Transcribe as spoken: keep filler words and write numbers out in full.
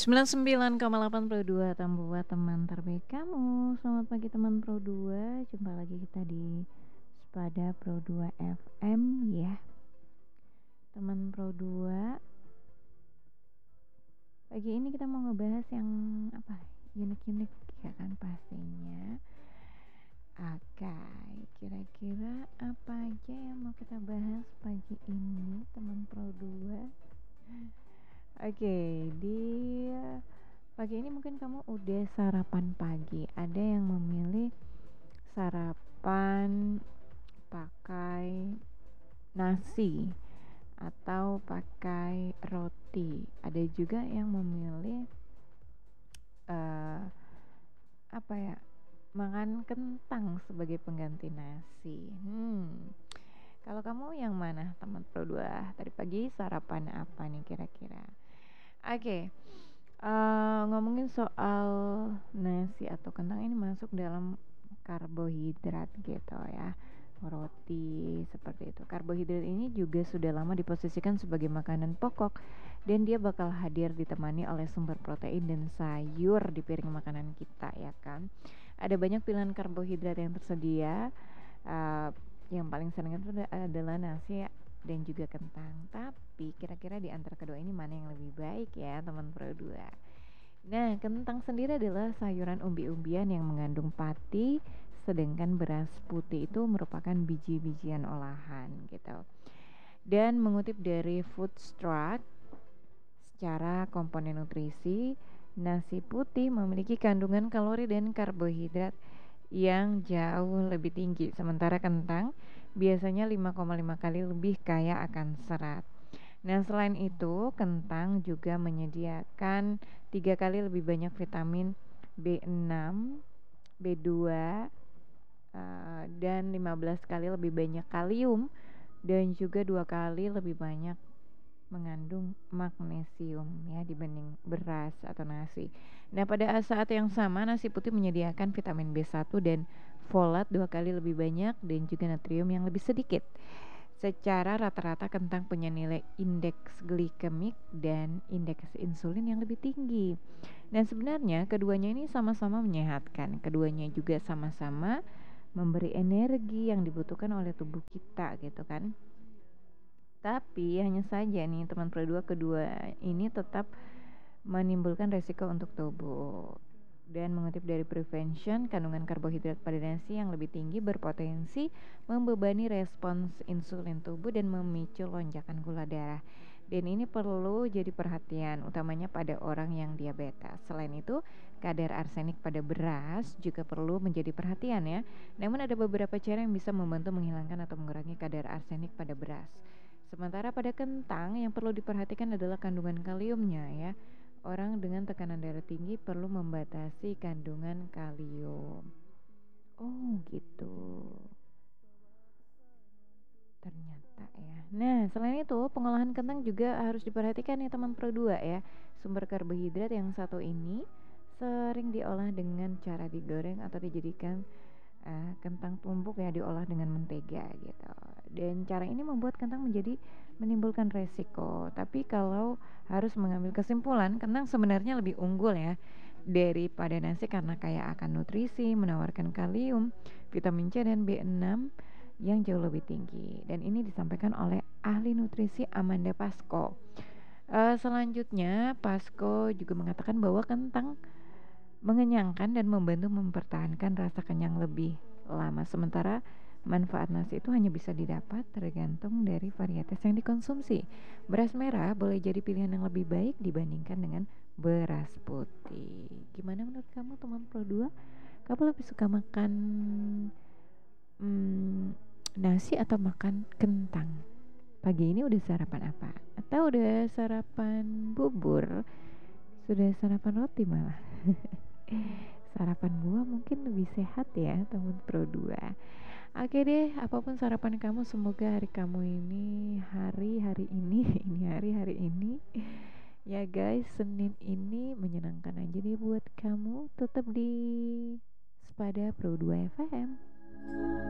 sembilan puluh sembilan koma delapan Pro dua buat teman terbaik kamu. Selamat pagi teman Pro dua. Jumpa lagi kita di Sepada Pro dua F M ya. Teman Pro dua. Pagi ini kita mau ngebahas yang apa? Unik-unik ya kan pastinya. Oke, kira-kira apa aja yang mau kita bahas pagi ini teman Pro dua? Oke, di pagi ini mungkin kamu udah sarapan pagi. Ada yang memilih sarapan pakai nasi atau pakai roti. Ada juga yang memilih uh, apa ya, makan kentang sebagai pengganti nasi. Hmm. Kalau kamu yang mana teman Pro dua? Tadi pagi sarapan apa nih kira-kira? Oke. Okay. Uh, ngomongin soal nasi atau kentang, ini masuk dalam karbohidrat gitu ya, roti seperti itu. Karbohidrat ini juga sudah lama diposisikan sebagai makanan pokok dan dia bakal hadir ditemani oleh sumber protein dan sayur di piring makanan kita ya kan. Ada banyak pilihan karbohidrat yang tersedia. Uh, yang paling sering itu adalah nasi dan juga kentang. Tapi kira-kira di antara kedua ini mana yang lebih baik ya teman Pro dua? Nah, kentang sendiri adalah sayuran umbi-umbian yang mengandung pati, sedangkan beras putih itu merupakan biji-bijian olahan gitu. Dan mengutip dari Foodstruck, secara komponen nutrisi, nasi putih memiliki kandungan kalori dan karbohidrat yang jauh lebih tinggi, sementara kentang biasanya lima koma lima kali lebih kaya akan serat. Nah, selain itu, kentang juga menyediakan tiga kali lebih banyak vitamin B enam, B dua, uh, dan lima belas kali lebih banyak kalium dan juga dua kali lebih banyak mengandung magnesium ya dibanding beras atau nasi. Nah, pada saat yang sama nasi putih menyediakan vitamin B satu dan folat dua kali lebih banyak dan juga natrium yang lebih sedikit. Secara rata-rata kentang punya nilai indeks glikemik dan indeks insulin yang lebih tinggi. Dan sebenarnya keduanya ini sama-sama menyehatkan. Keduanya juga sama-sama memberi energi yang dibutuhkan oleh tubuh kita gitu kan. Tapi hanya saja nih teman Pro dua, kedua ini tetap menimbulkan resiko untuk tubuh. Dan mengutip dari Prevention, kandungan karbohidrat pada nasi yang lebih tinggi berpotensi membebani respons insulin tubuh dan memicu lonjakan gula darah. Dan ini perlu jadi perhatian, utamanya pada orang yang diabetes. Selain itu, kadar arsenik pada beras juga perlu menjadi perhatian ya. Namun ada beberapa cara yang bisa membantu menghilangkan atau mengurangi kadar arsenik pada beras. Sementara pada kentang yang perlu diperhatikan adalah kandungan kaliumnya ya. Orang dengan tekanan darah tinggi perlu membatasi kandungan kalium. Oh gitu. Ternyata ya. Nah, selain itu pengolahan kentang juga harus diperhatikan nih teman Pro dua ya. Sumber karbohidrat yang satu ini sering diolah dengan cara digoreng atau dijadikan Uh, kentang tumbuk ya, diolah dengan mentega gitu. Dan cara ini membuat kentang menjadi menimbulkan resiko. Tapi kalau harus mengambil kesimpulan, kentang sebenarnya lebih unggul ya daripada nasi karena kaya akan nutrisi, menawarkan kalium, vitamin C dan B enam yang jauh lebih tinggi. Dan ini disampaikan oleh ahli nutrisi Amanda Pasco. Uh, selanjutnya, Pasco juga mengatakan bahwa kentang mengenyangkan dan membantu mempertahankan rasa kenyang lebih lama. Sementara manfaat nasi itu hanya bisa didapat tergantung dari varietas yang dikonsumsi. Beras merah boleh jadi pilihan yang lebih baik dibandingkan dengan beras putih. Gimana menurut kamu teman Pro dua? Kamu lebih suka makan hmm, nasi atau makan kentang? Pagi ini udah sarapan apa? Atau udah sarapan bubur? Sudah sarapan roti malah? Sarapan buah mungkin lebih sehat ya teman Pro dua. Oke deh, apapun sarapan kamu, semoga hari kamu ini hari-hari ini ini hari-hari ini ya guys, Senin ini menyenangkan aja deh buat kamu. Tetap di Sepada Pro dua F M.